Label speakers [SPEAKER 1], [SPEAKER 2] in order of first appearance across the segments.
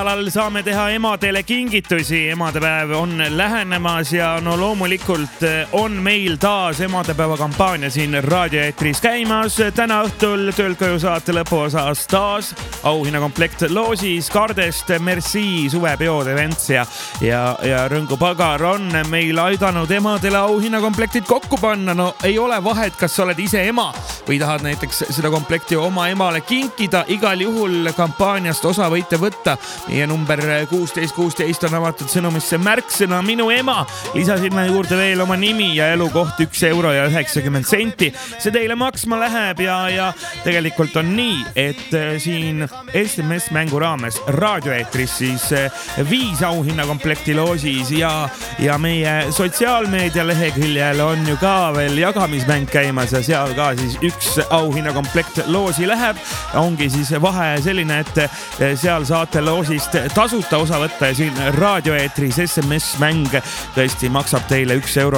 [SPEAKER 1] Saame teha emadele kingitusi, emadepäev on lähenemas ja no loomulikult on meil taas emadepäeva kampaania siin raadioeetris käimas. Täna õhtul Töölt-koju saate lõpuosas taas auhinnakomplekt loosis Kardest Merci suvepeod events ja Rõngu Pagar on meil aidanud emadele auhinnakomplektid kokku panna. No ei ole vahet, kas sa oled ise ema või tahad näiteks seda komplekti oma emale kinkida. Igal juhul kampaaniast osa võite võtta. Meie number 1616 on avatud sõnumisse märksõna minu ema. Lisa sinna juurde veel oma nimi ja elukoht €1.90. See teile maksma läheb ja tegelikult on nii, et siin SMS mängu raames raadioeetris siis 5 auhinnakomplekti loosis ja meie sotsiaalmeedia leheküljel on ju ka veel jagamismäng käimas ja seal ka siis 1 auhinnakomplekt loosi läheb. Ongi siis vahe selline, et seal saate loosist tasuta osa võtta ja siin raadioeetris SMS-mäng tõesti maksab teile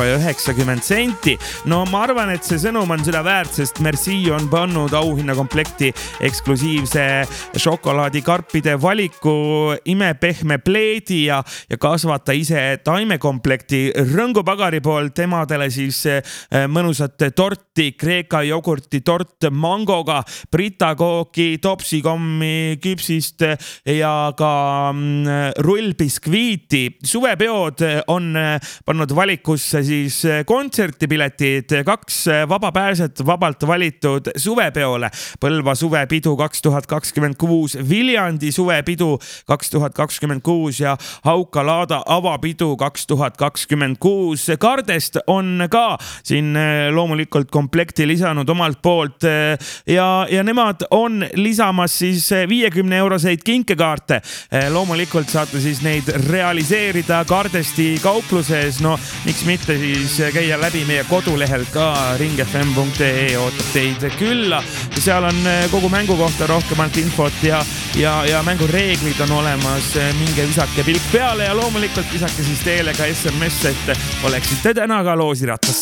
[SPEAKER 1] €1.90. No ma arvan, et see sõnum on seda väärt, sest Merci on pannud auhinnakomplekti eksklusiivse šokolaadikarpide valiku, imepehme pleedi ja kasvata ise taimekomplekti. Rõngu Pagari poolt emadele siis mõnusat torti, Kreeka jogurti tort mangoga, Brita kooki, topsikommi küpsist ja ka rullbiskviiti. Suvepeod on pannud valikusse siis kontsertipiletid, 2 vabapääset vabalt valitud suvepeole. Põlva suvepidu 2026, Viljandi suvepidu 2026 ja Hauka-Laada avapidu 2026. Kardest on ka siin loomulikult komplekti lisanud omalt poolt ja nemad on lisamas siis 50-euroseid kinkekaarte. Loomulikult saate siis neid realiseerida Kardesti kaupluses. No miks mitte siis käia läbi meie kodulehel ka ringfm.ee ootab teid külla. Seal on kogu mängu kohta rohkemalt infot ja mängu reeglid on olemas. Minge visake pilk peale ja loomulikult visake siis teile ka SMS, et oleksite täna ka loosirattas.